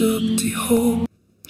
stirbt die Hope.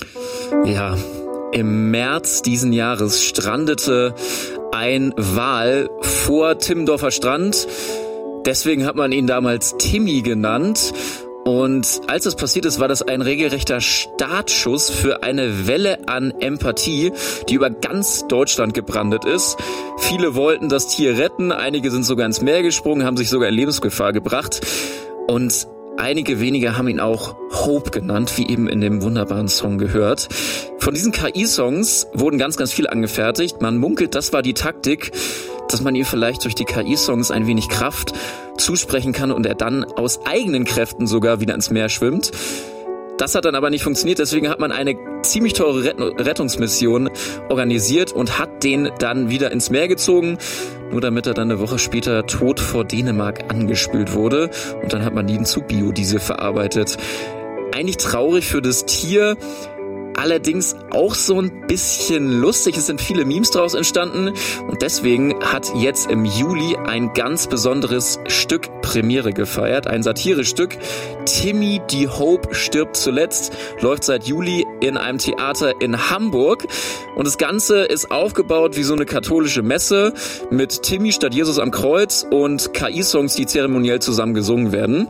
Ja, im März diesen Jahres strandete ein Wal vor Timmendorfer Strand. Deswegen hat man ihn damals Timmy genannt. Und als das passiert ist, war das ein regelrechter Startschuss für eine Welle an Empathie, die über ganz Deutschland gebrandet ist. Viele wollten das Tier retten, einige sind sogar ins Meer gesprungen, haben sich sogar in Lebensgefahr gebracht. Und einige wenige haben ihn auch Hope genannt, wie eben in dem wunderbaren Song gehört. Von diesen KI-Songs wurden ganz, ganz viele angefertigt. Man munkelt, das war die Taktik, dass man ihm vielleicht durch die KI-Songs ein wenig Kraft zusprechen kann und er dann aus eigenen Kräften sogar wieder ins Meer schwimmt. Das hat dann aber nicht funktioniert, deswegen hat man eine ziemlich teure Rettungsmission organisiert und hat den dann wieder ins Meer gezogen, nur damit er dann eine Woche später tot vor Dänemark angespült wurde und dann hat man ihn zu Biodiesel verarbeitet. Eigentlich traurig für das Tier, allerdings auch so ein bisschen lustig. Es sind viele Memes draus entstanden und deswegen hat jetzt im Juli ein ganz besonderes Stück Premiere gefeiert. Ein Satirestück. Timmy die Hope stirbt zuletzt. Läuft seit Juli in einem Theater in Hamburg. Und das Ganze ist aufgebaut wie so eine katholische Messe mit Timmy statt Jesus am Kreuz und KI-Songs, die zeremoniell zusammen gesungen werden.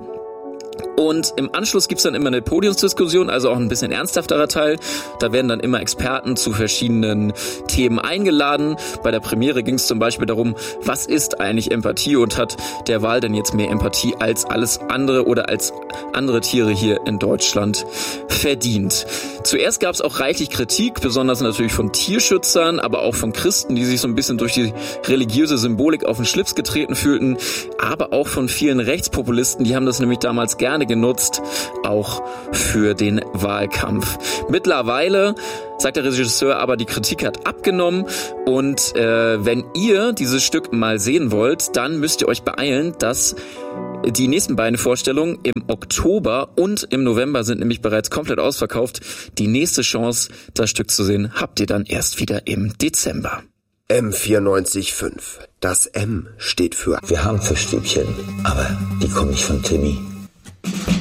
Und im Anschluss gibt's dann immer eine Podiumsdiskussion, also auch ein bisschen ernsthafterer Teil. Da werden dann immer Experten zu verschiedenen Themen eingeladen. Bei der Premiere ging's zum Beispiel darum, was ist eigentlich Empathie und hat der Wal denn jetzt mehr Empathie als alles andere oder als andere Tiere hier in Deutschland verdient. Zuerst gab's auch reichlich Kritik, besonders natürlich von Tierschützern, aber auch von Christen, die sich so ein bisschen durch die religiöse Symbolik auf den Schlips getreten fühlten, aber auch von vielen Rechtspopulisten, die haben das nämlich damals gerne genutzt, auch für den Wahlkampf. Mittlerweile sagt der Regisseur aber, die Kritik hat abgenommen und wenn ihr dieses Stück mal sehen wollt, dann müsst ihr euch beeilen, dass die nächsten beiden Vorstellungen im Oktober und im November sind nämlich bereits komplett ausverkauft. Die nächste Chance, das Stück zu sehen, habt ihr dann erst wieder im Dezember. M94.5. Das M steht für... Wir haben Fischstäbchen, aber die kommen nicht von Timmy.